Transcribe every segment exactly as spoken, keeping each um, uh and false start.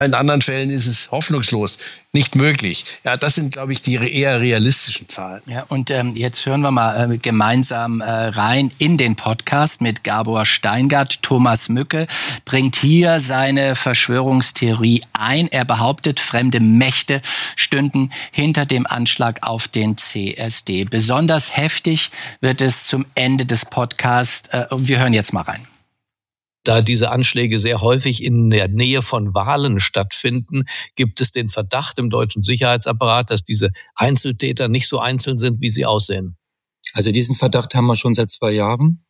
In anderen Fällen ist es hoffnungslos, nicht möglich. Ja, das sind, glaube ich, die eher realistischen Zahlen. Ja, und ähm, jetzt hören wir mal äh, gemeinsam äh, rein in den Podcast mit Gabor Steingart. Thomas Mücke bringt hier seine Verschwörungstheorie ein. Er behauptet, fremde Mächte stünden hinter dem Anschlag auf den C S D. Besonders heftig wird es zum Ende des Podcasts. Äh, wir hören jetzt mal rein. Da diese Anschläge sehr häufig in der Nähe von Wahlen stattfinden, gibt es den Verdacht im deutschen Sicherheitsapparat, dass diese Einzeltäter nicht so einzeln sind, wie sie aussehen. Also diesen Verdacht haben wir schon seit zwei Jahren.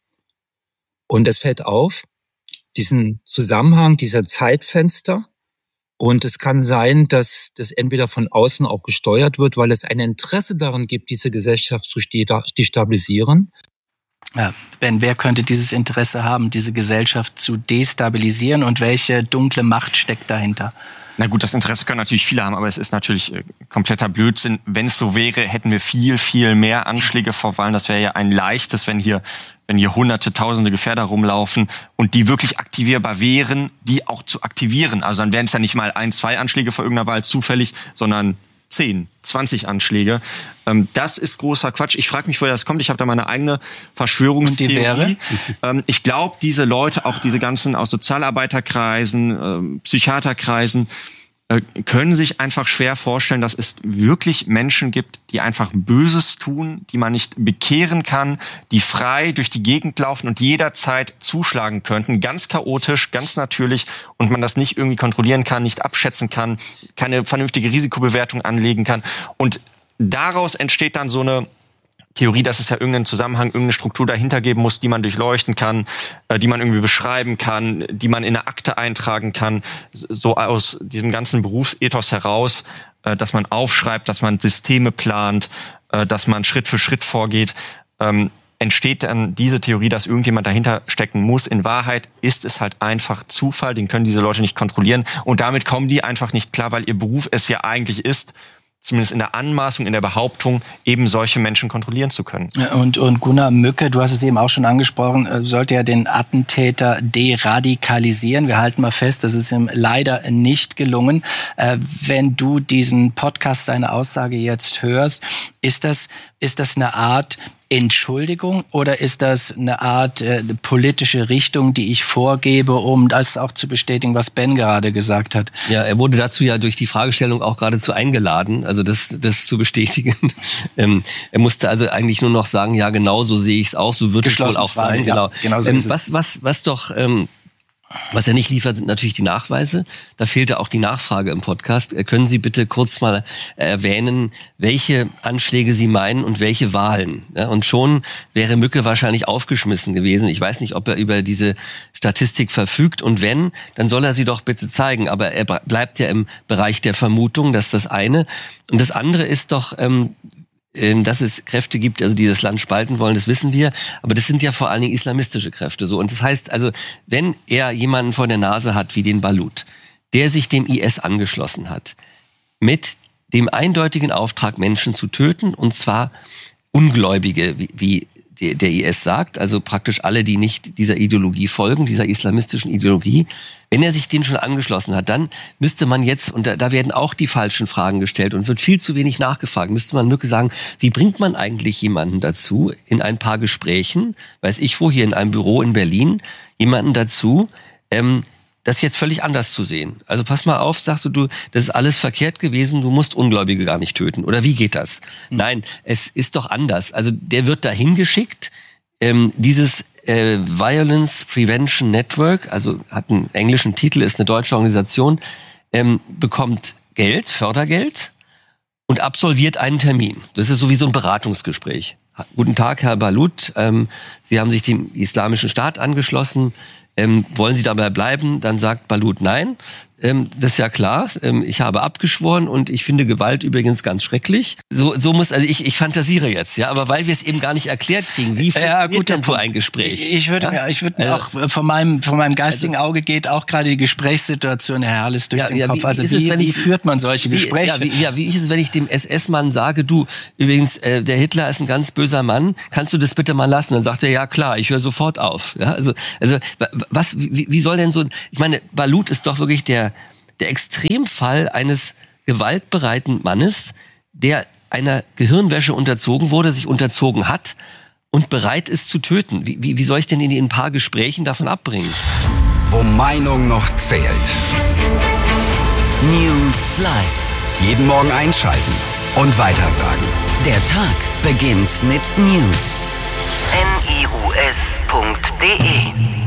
Und es fällt auf, diesen Zusammenhang, dieser Zeitfenster. Und es kann sein, dass das entweder von außen auch gesteuert wird, weil es ein Interesse daran gibt, diese Gesellschaft zu destabilisieren. Ja, Ben, wer könnte dieses Interesse haben, diese Gesellschaft zu destabilisieren und welche dunkle Macht steckt dahinter? Na gut, das Interesse können natürlich viele haben, aber es ist natürlich äh, kompletter Blödsinn. Wenn es so wäre, hätten wir viel, viel mehr Anschläge vor Wahlen. Das wäre ja ein leichtes, wenn hier, wenn hier hunderte, tausende Gefährder rumlaufen und die wirklich aktivierbar wären, die auch zu aktivieren. Also dann wären es ja nicht mal ein, zwei Anschläge vor irgendeiner Wahl zufällig, sondern zehn, zwanzig Anschläge. Ähm, das ist großer Quatsch. Ich frage mich, woher das kommt. Ich habe da meine eigene Verschwörungstheorie. Und die wäre? Ähm, ich glaube, diese Leute, auch diese ganzen aus Sozialarbeiterkreisen, äh, Psychiaterkreisen, äh, können sich einfach schwer vorstellen, dass es wirklich Menschen gibt, die einfach Böses tun, die man nicht bekehren kann, die frei durch die Gegend laufen und jederzeit zuschlagen könnten. Ganz chaotisch, ganz natürlich und man das nicht irgendwie kontrollieren kann, nicht abschätzen kann, keine vernünftige Risikobewertung anlegen kann. Und daraus entsteht dann so eine Theorie, dass es ja irgendeinen Zusammenhang, irgendeine Struktur dahinter geben muss, die man durchleuchten kann, äh, die man irgendwie beschreiben kann, die man in eine Akte eintragen kann, so aus diesem ganzen Berufsethos heraus, äh, dass man aufschreibt, dass man Systeme plant, äh, dass man Schritt für Schritt vorgeht, ähm, entsteht dann diese Theorie, dass irgendjemand dahinter stecken muss. In Wahrheit ist es halt einfach Zufall, den können diese Leute nicht kontrollieren und damit kommen die einfach nicht klar, weil ihr Beruf es ja eigentlich ist, zumindest in der Anmaßung, in der Behauptung, eben solche Menschen kontrollieren zu können. Und, und Gunnar Mücke, du hast es eben auch schon angesprochen, sollte ja den Attentäter deradikalisieren. Wir halten mal fest, das ist ihm leider nicht gelungen. Äh, wenn du diesen Podcast, seine Aussage jetzt hörst, ist das, ist das eine Art Entschuldigung oder ist das eine Art äh, politische Richtung, die ich vorgebe, um das auch zu bestätigen, was Ben gerade gesagt hat? Ja, er wurde dazu ja durch die Fragestellung auch geradezu eingeladen, also das, das zu bestätigen. ähm, er musste also eigentlich nur noch sagen, ja genau, so sehe ich es auch, so wird es wohl auch sein. Ja, genau. genau so ähm, ist es. was, was, was doch... Ähm, Was er nicht liefert, sind natürlich die Nachweise. Da fehlte auch die Nachfrage im Podcast. Können Sie bitte kurz mal erwähnen, welche Anschläge Sie meinen und welche Wahlen? Ja, und schon wäre Mücke wahrscheinlich aufgeschmissen gewesen. Ich weiß nicht, ob er über diese Statistik verfügt. Und wenn, dann soll er sie doch bitte zeigen. Aber er bleibt ja im Bereich der Vermutung, das ist das eine. Und das andere ist doch... Ähm, dass es Kräfte gibt, also die das Land spalten wollen, das wissen wir. Aber das sind ja vor allen Dingen islamistische Kräfte. So. Und das heißt also, wenn er jemanden vor der Nase hat, wie den Balut, der sich dem I S angeschlossen hat, mit dem eindeutigen Auftrag, Menschen zu töten, und zwar Ungläubige, wie, wie der I S sagt, also praktisch alle, die nicht dieser Ideologie folgen, dieser islamistischen Ideologie. Wenn er sich denen schon angeschlossen hat, dann müsste man jetzt, und da, da werden auch die falschen Fragen gestellt und wird viel zu wenig nachgefragt, müsste man wirklich sagen, wie bringt man eigentlich jemanden dazu, in ein paar Gesprächen, weiß ich wo, hier in einem Büro in Berlin, jemanden dazu, ähm, das jetzt völlig anders zu sehen. Also pass mal auf, sagst du, du, das ist alles verkehrt gewesen, du musst Ungläubige gar nicht töten. Oder wie geht das? Mhm. Nein, es ist doch anders. Also der wird dahin geschickt, ähm, dieses äh, Violence Prevention Network, also hat einen englischen Titel, ist eine deutsche Organisation, ähm, bekommt Geld, Fördergeld und absolviert einen Termin. Das ist sowieso ein Beratungsgespräch. Guten Tag, Herr Balut, ähm, Sie haben sich dem Islamischen Staat angeschlossen. Ähm, wollen Sie dabei bleiben? Dann sagt Balut nein. Ähm, das ist ja klar. Ähm, ich habe abgeschworen und ich finde Gewalt übrigens ganz schrecklich. So, so muss, also ich, ich fantasiere jetzt, ja, aber weil wir es eben gar nicht erklärt kriegen, wie ja, funktioniert denn so ein Gespräch? Ich, ich würde ja? mir, ich würde mir also, auch von meinem, von meinem geistigen also, Auge geht auch gerade die Gesprächssituation, Herr Herrles, durch ja, den ja, Kopf. Wie, also wie, wie, es, wie ich, führt man solche wie, Gespräche? Ja, wie, ja, wie ist es, wenn ich dem S S-Mann sage, du, übrigens, äh, der Hitler ist ein ganz böser Mann, kannst du das bitte mal lassen? Dann sagt er, ja klar, ich höre sofort auf. Ja, also, also was, wie, wie soll denn so, ich meine, Balut ist doch wirklich der der Extremfall eines gewaltbereiten Mannes, der einer Gehirnwäsche unterzogen wurde, sich unterzogen hat und bereit ist zu töten. Wie, wie, wie soll ich denn in ein paar Gesprächen davon abbringen? Wo Meinung noch zählt. News Live. Jeden Morgen einschalten und weitersagen. Der Tag beginnt mit News. N I U S punkt D E